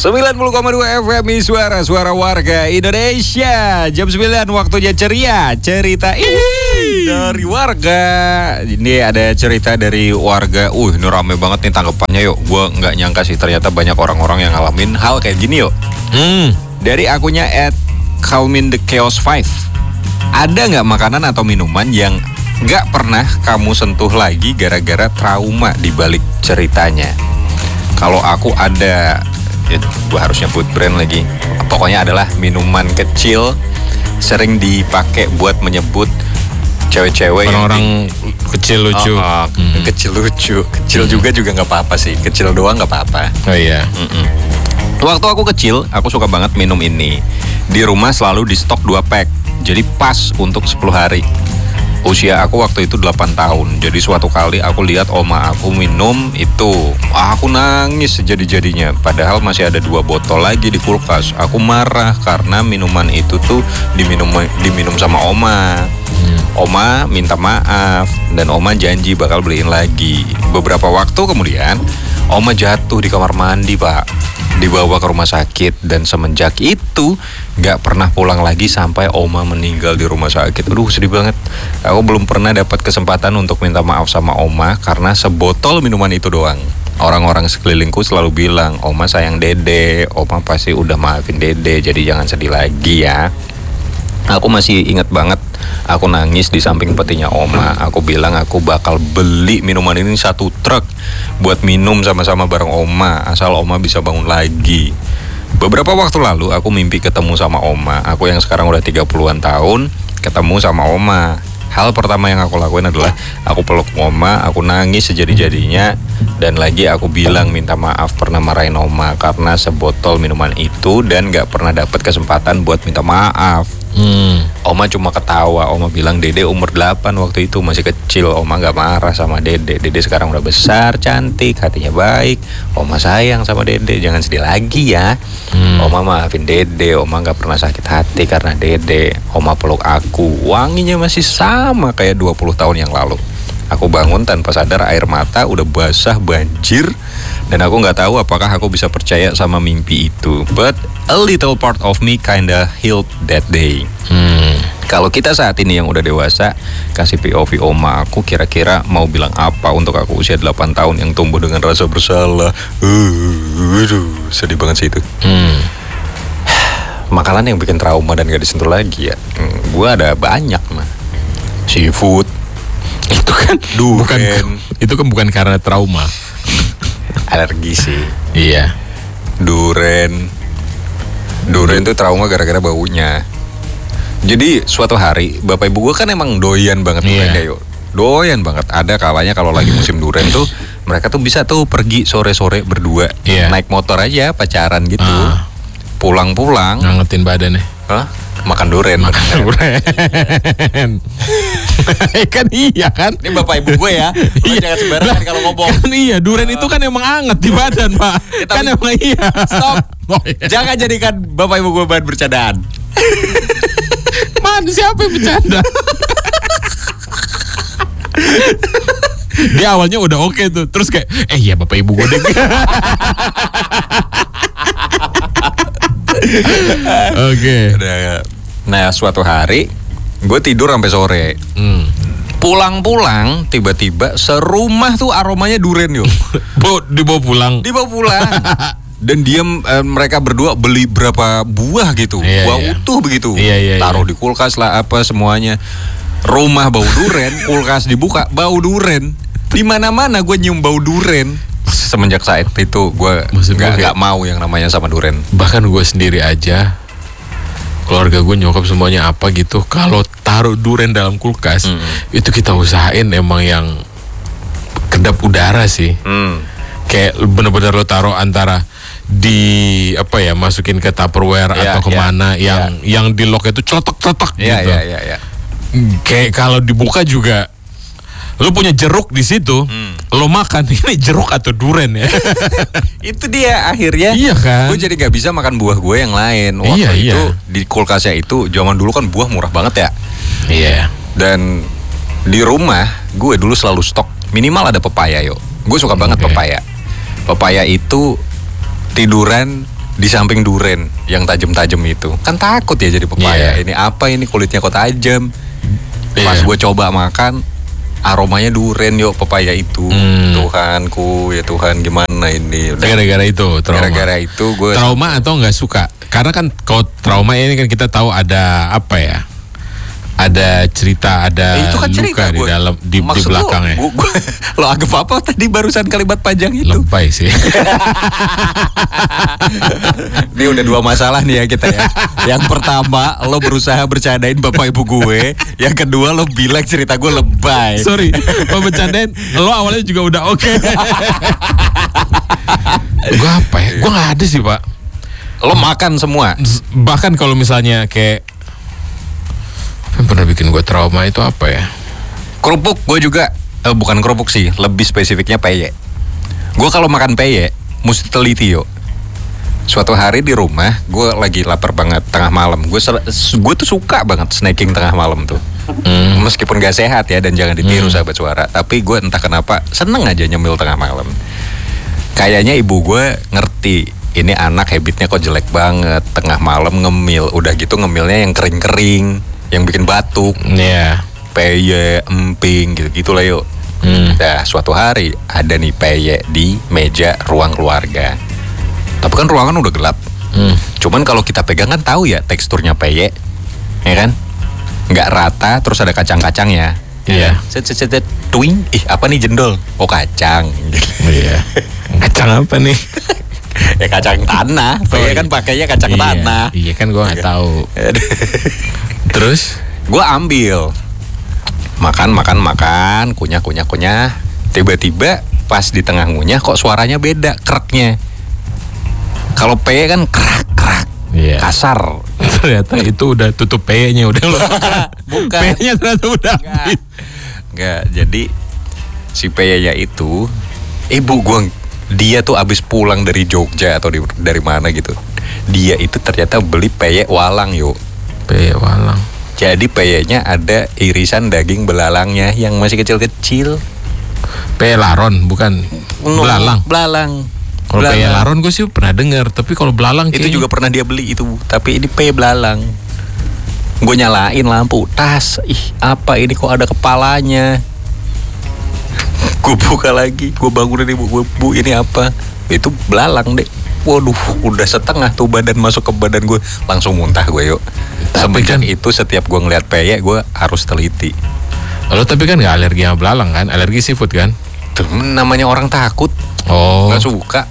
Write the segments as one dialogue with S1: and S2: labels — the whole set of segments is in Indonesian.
S1: 90,2 FM Suara Warga Indonesia. Jam 9 waktunya ceria. Cerita ini dari warga. Ini ada cerita dari warga. Ini rame banget nih tanggapannya yuk. Gue gak nyangka sih ternyata banyak orang-orang yang ngalamin hal kayak gini yuk. Dari akunnya @calminthechaos5. Ada gak makanan atau minuman yang gak pernah kamu sentuh lagi gara-gara trauma di balik ceritanya? Kalau aku ada, gue harus nyebut brand lagi. Pokoknya adalah minuman kecil, sering dipakai buat menyebut cewek-cewek
S2: orang-orang kecil lucu.
S1: Kecil lucu, kecil juga nggak apa-apa sih. Kecil doang nggak apa-apa.
S2: Oh iya.
S1: Waktu aku kecil, aku suka banget minum ini. Di rumah selalu di stok 2 pack. Jadi pas untuk 10 hari. Usia aku waktu itu 8 tahun. Jadi suatu kali aku lihat oma aku minum itu, aku nangis sejadi-jadinya. Padahal masih ada 2 botol lagi di kulkas. Aku marah karena minuman itu tuh diminum sama oma. Oma minta maaf dan oma janji bakal beliin lagi. Beberapa waktu kemudian oma jatuh di kamar mandi, Pak. Dibawa ke rumah sakit dan semenjak itu gak pernah pulang lagi sampai oma meninggal di rumah sakit. Aduh, sedih banget. Aku belum pernah dapat kesempatan untuk minta maaf sama oma karena sebotol minuman itu doang. Orang-orang sekelilingku selalu bilang, oma sayang Dede, oma pasti udah maafin Dede, jadi jangan sedih lagi ya. Aku masih ingat banget, aku nangis di samping petinya oma. Aku bilang aku bakal beli minuman ini 1 truk buat minum sama-sama bareng oma, asal oma bisa bangun lagi. Beberapa waktu lalu aku mimpi ketemu sama oma. Aku yang sekarang udah 30-an tahun ketemu sama oma. Hal pertama yang aku lakuin adalah aku peluk oma, aku nangis sejadi-jadinya. Dan lagi aku bilang minta maaf pernah marahin oma karena sebotol minuman itu dan gak pernah dapat kesempatan buat minta maaf. Oma cuma ketawa. Oma bilang Dede umur 8 waktu itu masih kecil. Oma gak marah sama Dede. Dede sekarang udah besar, cantik, hatinya baik. Oma sayang sama Dede, jangan sedih lagi ya. Oma maafin Dede. Oma gak pernah sakit hati karena Dede. Oma peluk aku, wanginya masih sama kayak 20 tahun yang lalu. Aku bangun tanpa sadar air mata udah basah banjir. Dan aku gak tahu apakah aku bisa percaya sama mimpi itu. But a little part of me kinda healed that day. Kalau kita saat ini yang udah dewasa, kasih POV oma aku, kira-kira mau bilang apa untuk aku usia 8 tahun yang tumbuh dengan rasa bersalah. Sedih banget sih itu. Makanan yang bikin trauma dan gak disentuh lagi ya, gue ada banyak mah. Seafood.
S2: Itu kan bukan karena trauma.
S1: Alergi sih.
S2: Iya.
S1: Duren tuh trauma gara-gara baunya. Jadi suatu hari bapak ibu gue kan emang doyan banget duren ya yuk. Doyan banget. Ada kalanya kalau lagi musim duren tuh mereka tuh bisa tuh pergi sore-sore berdua, naik motor aja pacaran gitu. Pulang-pulang
S2: ngangetin badannya.
S1: Makan duren.
S2: Kan iya kan?
S1: Ini bapak ibu gue ya. Jangan sembarangan kalau ngomong.
S2: Kan iya, duren itu kan emang anget di badan, Pak. Kan emang iya.
S1: Stop. Jangan jadikan bapak ibu gue bahan bercandaan.
S2: Man, siapa yang bercanda? Dia awalnya udah oke tuh. Terus kayak, iya bapak ibu gue deh. Oke.
S1: Nah, suatu hari gue tidur sampai sore. Pulang-pulang tiba-tiba serumah tuh aromanya duren yuk.
S2: Dibawa pulang.
S1: Dan mereka berdua beli berapa buah gitu, buah utuh begitu. Taruh di kulkas lah apa semuanya. Rumah bau duren, kulkas dibuka bau duren. Di mana-mana gue nyium bau duren. Semenjak saat itu gue nggak mau yang namanya sama duren.
S2: Bahkan gue sendiri aja, keluarga gue, nyokap semuanya apa gitu, kalau taruh duren dalam kulkas, itu kita usahain emang yang kedap udara sih. Kayak bener-bener lo taruh antara di masukin ke Tupperware atau kemana yang di lock itu celetok-celetok gitu. Kayak kalau dibuka juga lo punya jeruk di situ, lo makan ini jeruk atau duren ya.
S1: Itu dia akhirnya.
S2: Iya kan.
S1: Gue jadi gak bisa makan buah gue yang lain. Waktu itu di kulkasnya itu, zaman dulu kan buah murah banget ya.
S2: Iya.
S1: Dan di rumah gue dulu selalu stok minimal ada pepaya yuk. Gue suka banget pepaya. Pepaya itu tiduran di samping duren yang tajam-tajam itu. Kan takut ya jadi pepaya.
S2: Iya.
S1: Ini apa ini kulitnya kok tajam. Pas
S2: Iya.
S1: gue coba makan, aromanya duren yuk pepaya itu. Tuhanku, ya Tuhan gimana ini. Udah.
S2: Gara-gara itu trauma.
S1: Gara-gara itu gue
S2: Trauma atau nggak suka? Karena kan kalau trauma ini kan kita tahu ada apa ya? Ada cerita, ada
S1: itu kan cerita
S2: luka di
S1: gue.
S2: dalam di
S1: Maksud
S2: belakangnya.
S1: Lo anggap apa tadi barusan kalimat panjang itu?
S2: Lebay sih.
S1: Ini udah 2 masalah nih ya kita ya. Yang pertama, lo berusaha bercandain bapak ibu gue. Yang kedua, lo bilang cerita gue lebay.
S2: Sorry, mau bercandain. Lo awalnya juga udah oke. Gue apa ya? Gue nggak ada sih pak.
S1: Lo makan semua.
S2: Bahkan kalau misalnya kayak yang pernah bikin gue trauma itu apa ya?
S1: Kerupuk gue juga bukan kerupuk sih, lebih spesifiknya peye. Gue kalau makan peye mesti teliti yo. Suatu hari di rumah gue lagi lapar banget tengah malam. Gue tuh suka banget snacking tengah malam tuh. Meskipun gak sehat ya dan jangan ditiru sahabat suara. Tapi gue entah kenapa seneng aja nyemil tengah malam. Kayaknya ibu gue ngerti ini anak habitnya kok jelek banget tengah malam ngemil. Udah gitu ngemilnya yang kering-kering, yang bikin batuk.
S2: Iya.
S1: Peye, emping gitu-gitu lah yuk. Nah suatu hari ada nih peye di meja ruang keluarga. Tapi kan ruangan udah gelap. Cuman kalau kita pegang kan tahu ya teksturnya peye, ya kan? Nggak rata, terus ada kacang-kacangnya.
S2: Iya.
S1: Set, twing. Apa nih jendol? Oh kacang.
S2: Iya. Kacang apa nih?
S1: Ya kacang tanah. Peye kan pakainya kacang tanah.
S2: Iya kan gue nggak tahu. Terus?
S1: Gue ambil, makan, kunyah. Tiba-tiba pas di tengah ngunyah kok suaranya beda, kreknya. Kalau peye kan krak,
S2: Iya.
S1: kasar.
S2: Ternyata itu udah tutup peye-nya udah loh.
S1: Bukan.
S2: Peye-nya ternyata udah habis.
S1: Enggak, jadi si peye-nya itu ibu gue, dia tuh abis pulang dari Jogja atau dari mana gitu. Dia itu ternyata beli peye walang yuk.
S2: Peye walang.
S1: Jadi peyenya ada irisan daging belalangnya yang masih kecil-kecil.
S2: Peye laron bukan belalang.
S1: Belalang.
S2: Kalau peye laron gue sih pernah dengar, tapi kalau belalang
S1: Itu
S2: kayaknya-
S1: juga pernah dia beli itu, tapi ini peye belalang. Gue nyalain lampu, tas. Apa ini kok ada kepalanya? Gue buka lagi, gue bangunin ibu gue, Bu ini apa? Itu belalang deh. Waduh, udah setengah tuh badan masuk ke badan gue, langsung muntah gue yuk.
S2: Tapi
S1: Semenjak
S2: kan-
S1: itu setiap gue ngeliat peye, gue harus teliti.
S2: Lo tapi kan nggak alergi sama belalang kan? Alergi seafood kan?
S1: Tuh, namanya orang takut,
S2: Oh.
S1: nggak suka.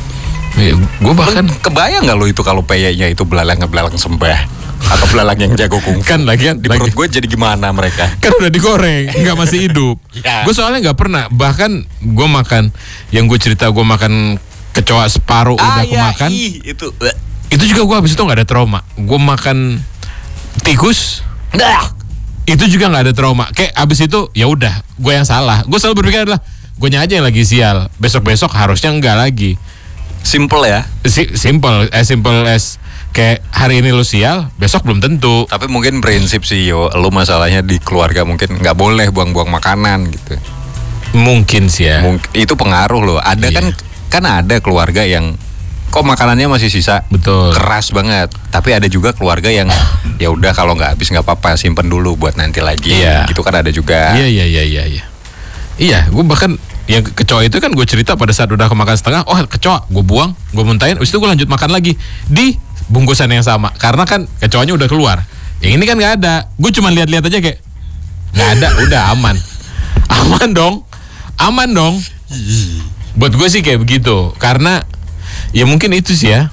S2: Gue bahkan
S1: Kebayang nggak lo itu kalau peyenya itu belalang sembah atau belalang yang jago kungfu?
S2: Kan lagian-
S1: di perut gue jadi gimana mereka?
S2: kan udah digoreng, nggak masih hidup.
S1: Ya.
S2: Gue soalnya nggak pernah. Bahkan gue makan, yang gue cerita gue makan kecoa separuh udah
S1: ya,
S2: kemakan.
S1: itu.
S2: Itu juga gue habis itu nggak ada trauma. Gue makan tikus, itu juga nggak ada trauma. Kayak abis itu ya udah, gue yang salah. Gue selalu berpikir adalah gue aja yang lagi sial. Besok harusnya enggak lagi.
S1: Simple ya.
S2: Simple as kayak hari ini lu sial, besok belum tentu.
S1: Tapi mungkin prinsip sih yo, lu masalahnya di keluarga mungkin nggak boleh buang-buang makanan gitu.
S2: Mungkin sih ya.
S1: Mungkin itu pengaruh loh. Ada
S2: Iya.
S1: kan ada keluarga yang kok makanannya masih sisa.
S2: Betul.
S1: Keras banget. Tapi ada juga keluarga yang ya udah kalau nggak habis nggak apa-apa, simpen dulu buat nanti lagi.
S2: Iya.
S1: Gitu kan ada juga.
S2: Iya. Iya, gue bahkan yang kecoa itu kan gue cerita pada saat udah kemakan setengah, oh kecoa, gue buang, gue muntahin, habis itu gue lanjut makan lagi di bungkusan yang sama, karena kan kecoanya udah keluar. Yang ini kan nggak ada, gue cuma lihat-lihat aja kayak nggak ada, udah aman dong. Buat gue sih kayak begitu, karena ya mungkin itu sih ya,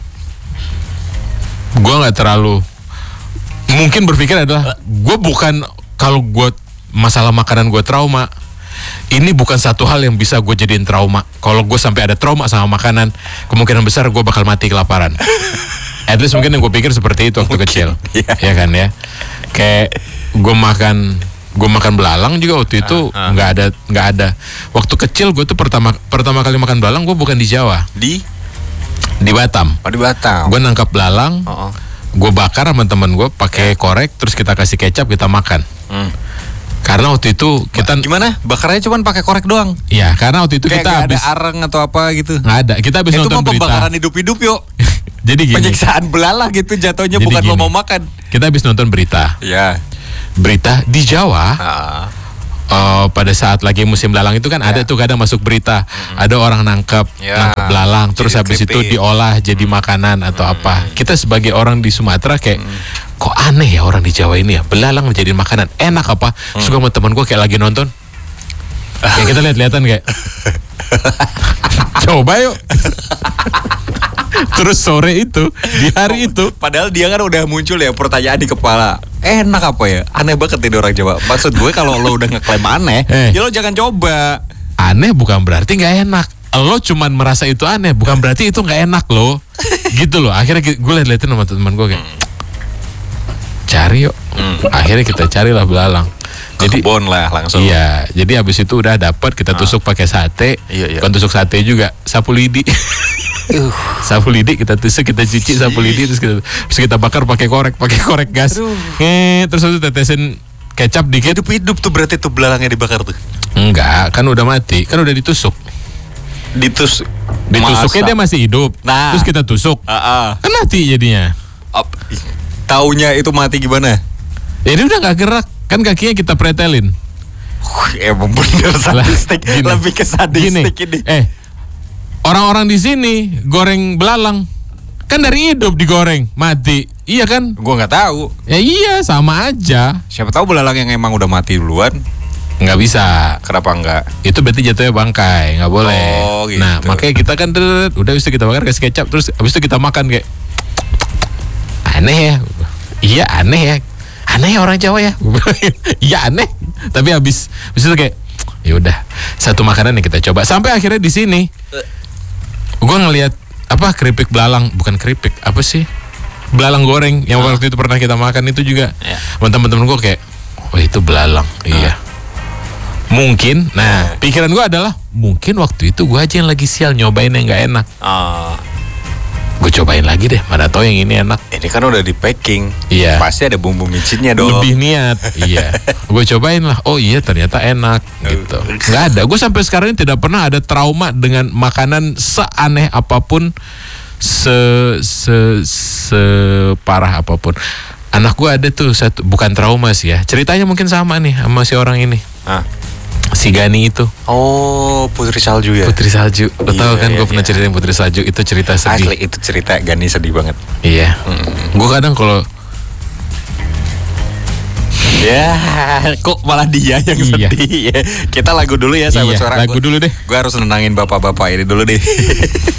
S2: gue nggak terlalu mungkin berpikir adalah gue bukan, kalau gue masalah makanan gue trauma, ini bukan satu hal yang bisa gue jadiin trauma. Kalau gue sampai ada trauma sama makanan, kemungkinan besar gue bakal mati kelaparan. At least mungkin yang gue pikir seperti itu waktu kecil.
S1: iya.
S2: Ya kan ya. Kayak gue makan belalang juga waktu itu nggak ada. Waktu kecil gue tuh pertama kali makan belalang gue bukan di Jawa,
S1: Di
S2: Batam.
S1: di Batam.
S2: Gue nangkap belalang,
S1: Oh.
S2: gue bakar sama temen gue pakai korek, terus kita kasih kecap, kita makan. Karena waktu itu kita
S1: Gimana? Bakarnya cuma pakai korek doang.
S2: ya karena waktu itu
S1: Kayak
S2: kita
S1: nggak ada
S2: habis
S1: areng atau apa gitu.
S2: nggak ada, kita habis
S1: Itu
S2: nonton
S1: mah
S2: berita.
S1: pembakaran hidup-hidup yuk.
S2: Jadi gini,
S1: Penyiksaan belalang gitu jatuhnya,
S2: Jadi
S1: bukan lo
S2: gini.
S1: mau makan.
S2: kita habis nonton berita.
S1: Ya.
S2: Berita di Jawa.
S1: Ah.
S2: Pada saat lagi musim belalang itu kan ada tuh kadang masuk berita, ada orang nangkep
S1: Ya,
S2: belalang, terus
S1: jadi
S2: habis itu
S1: keripik.
S2: diolah jadi makanan atau apa. Kita sebagai orang di Sumatera kayak kok aneh ya orang di Jawa ini ya, belalang menjadi makanan, enak apa? Suka sama teman gue kayak lagi nonton, kayak kita lihat-lihatan kayak coba yuk. Terus sore itu, di hari itu,
S1: Padahal dia kan udah muncul ya pertanyaan di kepala. Enak apa ya? Aneh banget ini orang Jawa. Maksud gue kalau lo udah ngeklaim aneh, ya lo jangan coba.
S2: aneh bukan berarti nggak enak. Lo cuman merasa itu aneh, bukan berarti itu nggak enak lo. Gitu loh. Akhirnya gue liat-liatin sama teman gue kayak cari yuk. Akhirnya kita carilah belalang.
S1: Jadi kebon lah langsung.
S2: Iya, jadi habis itu udah dapat, kita tusuk pakai sate.
S1: Iya.
S2: Bukan tusuk sate juga, sapu lidi. Sapu lidi kita tusuk, kita cuci sapu lidi, terus kita bakar pakai korek gas. Terus itu tetesin kecap dikit.
S1: Hidup tuh berarti tuh belalangnya dibakar tuh.
S2: Enggak, kan udah mati, kan udah ditusuk. Ditusuknya dia masih hidup.
S1: Nah.
S2: Terus kita tusuk. Kan mati jadinya.
S1: Taunya itu mati gimana?
S2: Ya dia udah nggak gerak, kan kakinya kita pretelin.
S1: Emang bener sadistik.
S2: Gini.
S1: Lebih ke sadistik ini.
S2: Orang-orang di sini goreng belalang kan dari hidup digoreng mati, iya kan?
S1: Gue nggak tahu.
S2: Ya iya, sama aja.
S1: Siapa tahu belalang yang emang udah mati duluan.
S2: Nggak bisa.
S1: Kenapa enggak?
S2: Itu berarti jatuhnya bangkai, nggak boleh.
S1: Oh, gitu.
S2: Nah makanya kita kan udah habis itu kita bakar kasih kecap, terus habis itu kita makan kayak aneh ya. Iya aneh ya. Aneh ya orang Jawa ya. Iya aneh. Tapi habis itu kayak ya udah, satu makanan yang kita coba sampai akhirnya di sini. Gue ngelihat apa keripik belalang, bukan keripik, apa sih? Belalang goreng yang waktu itu pernah kita makan itu juga. Teman-teman gue kayak, oh itu belalang. Iya. Mungkin, nah pikiran gue adalah mungkin waktu itu gue aja yang lagi sial nyobain yang nggak enak. Gue cobain lagi deh, mana tahu yang ini enak.
S1: Ini kan udah di packing.
S2: Iya.
S1: Pasti ada bumbu micinnya dong.
S2: Lebih niat. Iya. Gue cobain lah. Oh iya ternyata enak gitu. Nggak ada. Gue sampai sekarang ini tidak pernah ada trauma dengan makanan seaneh apapun, separah apapun. Anak gue ada tuh satu, bukan trauma sih ya. Ceritanya mungkin sama nih sama si orang ini. Si Gani itu.
S1: Oh, Putri Salju ya.
S2: Putri Salju. Lo tau kan gue pernah ceritain Putri Salju, itu cerita sedih.
S1: Asli itu cerita Gani sedih banget.
S2: Iya. Gue kadang kalau
S1: Ya, kok malah dia yang
S2: Iya.
S1: sedih ya. Kita lagu dulu ya sahabat
S2: Iya,
S1: suara.
S2: lagu dulu deh.
S1: Gue harus nenangin bapak-bapak ini dulu deh.